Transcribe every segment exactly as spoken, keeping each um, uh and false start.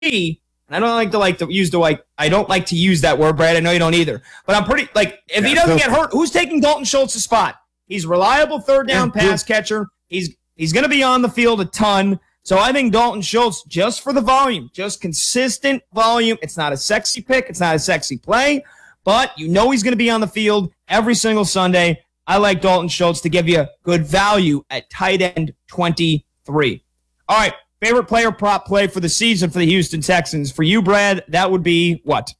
me, and I don't like to like to use the like I don't like to use that word, Brad. I know you don't either. But I'm pretty like if he doesn't get hurt, who's taking Dalton Schultz's spot? He's a reliable third down pass catcher. He's he's going to be on the field a ton. So I think Dalton Schultz, just for the volume, just consistent volume. It's not a sexy pick. It's not a sexy play, but you know he's going to be on the field every single Sunday. I like Dalton Schultz to give you good value at tight end twenty-three. All right, favorite player prop play for the season for the Houston Texans. For you, Brad, that would be what?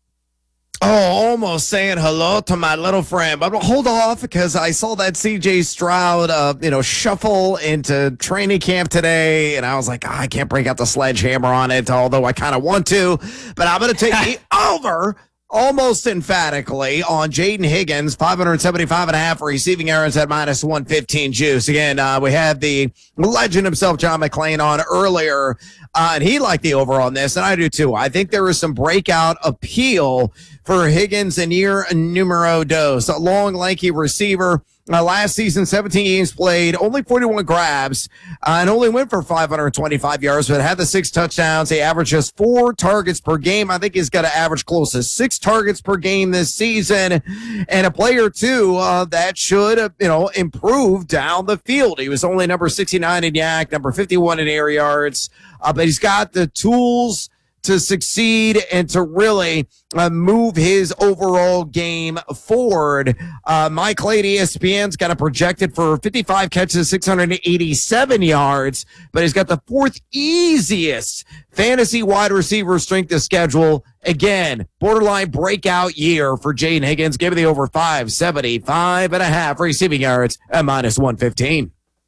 Oh, almost saying hello to my little friend. But hold off because I saw that C J Stroud, uh, you know, shuffle into training camp today, and I was like, oh, I can't break out the sledgehammer on it, although I kind of want to. But I'm going to take the over almost emphatically on Jaden Higgins, five seventy-five and a half receiving yards at minus one fifteen juice. Again, uh, we had the legend himself, John McClain, on earlier, uh, and he liked the over on this, and I do too. I think there is some breakout appeal for Higgins in year numero dos. A long, lanky receiver. Uh, last season, seventeen games played, only forty-one grabs, uh, and only went for five twenty-five yards, but had the six touchdowns. He averaged just four targets per game. I think he's got to average close to six targets per game this season, and a player, too, uh, that should, uh, you know, improve down the field. He was only number sixty-nine in yak, number fifty-one in air yards, uh, but he's got the tools to succeed and to really uh, move his overall game forward. Uh, Mike Lade, E S P N's got a projected for fifty-five catches, six eighty-seven yards, but he's got the fourth easiest fantasy wide receiver strength of schedule. Again, borderline breakout year for Jaden Higgins. Give me the over five seventy-five and a half receiving yards at minus one fifteen.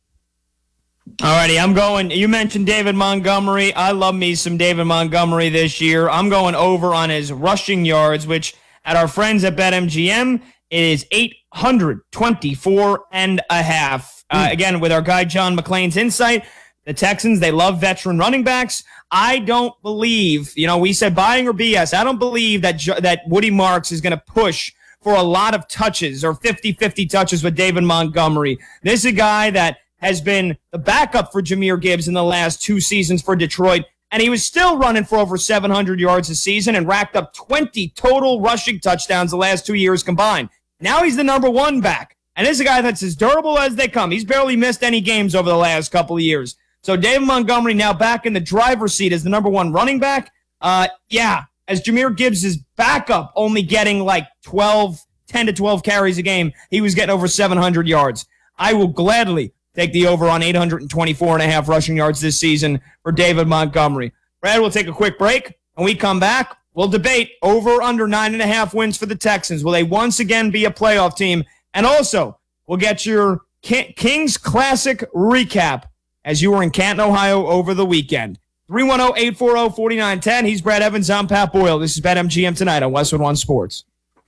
Alrighty, I'm going. You mentioned David Montgomery. I love me some David Montgomery this year. I'm going over on his rushing yards, which at our friends at BetMGM it is eight twenty-four and a half. Uh, again, with our guy John McClain's insight, the Texans, they love veteran running backs. I don't believe, you know, we said buying or B S. I don't believe that that Woody Marks is going to push for a lot of touches or fifty-fifty touches with David Montgomery. This is a guy that has been the backup for Jahmyr Gibbs in the last two seasons for Detroit, and he was still running for over seven hundred yards a season and racked up twenty total rushing touchdowns the last two years combined. Now he's the number one back, and this is a guy that's as durable as they come. He's barely missed any games over the last couple of years. So David Montgomery now back in the driver's seat as the number one running back. Uh, yeah, as Jahmyr Gibbs' backup only getting like twelve, ten to twelve carries a game, he was getting over seven hundred yards. I will gladly take the over on eight twenty-four and a half rushing yards this season for David Montgomery. Brad, we'll take a quick break. When we come back, we'll debate over under nine and a half wins for the Texans. Will they once again be a playoff team? And also, we'll get your Kings Classic recap as you were in Canton, Ohio over the weekend. three one zero, eight four zero, four nine one zero. He's Brad Evans. I'm Pat Boyle. This is BetMGM Tonight on Westwood One Sports.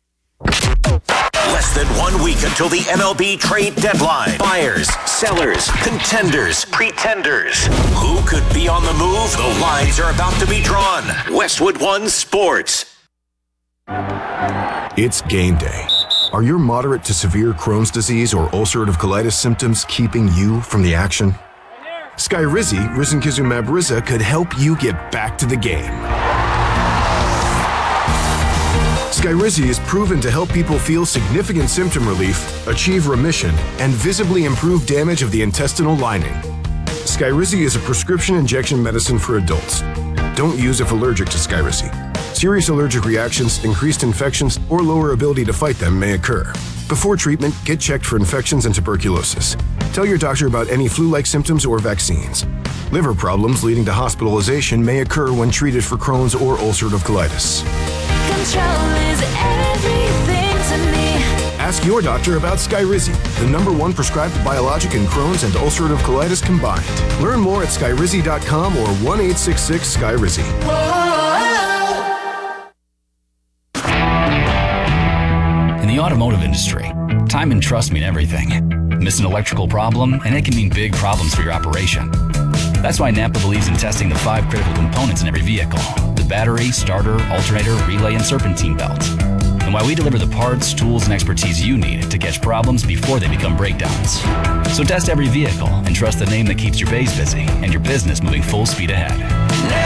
Less than one week until the M L B trade deadline. Buyers, sellers, contenders, pretenders. Who could be on the move? The lines are about to be drawn. Westwood One Sports. It's game day. Are your moderate to severe Crohn's disease or ulcerative colitis symptoms keeping you from the action? Skyrizi, risankizumab Riza, could help you get back to the game. Skyrizi is proven to help people feel significant symptom relief, achieve remission, and visibly improve damage of the intestinal lining. Skyrizi is a prescription injection medicine for adults. Don't use if allergic to Skyrizi. Serious allergic reactions, increased infections, or lower ability to fight them may occur. Before treatment, get checked for infections and tuberculosis. Tell your doctor about any flu-like symptoms or vaccines. Liver problems leading to hospitalization may occur when treated for Crohn's or ulcerative colitis. Control is everything to me. Ask your doctor about Skyrizi, the number one prescribed biologic in Crohn's and ulcerative colitis combined. Learn more at skyrizi dot com or one eight six six Skyrizi. In the automotive industry, time and trust mean everything. Miss an electrical problem, and it can mean big problems for your operation. That's why Napa believes in testing the five critical components in every vehicle: the battery, starter, alternator, relay, and serpentine belt. And why we deliver the parts, tools, and expertise you need to catch problems before they become breakdowns. So test every vehicle and trust the name that keeps your bays busy and your business moving full speed ahead.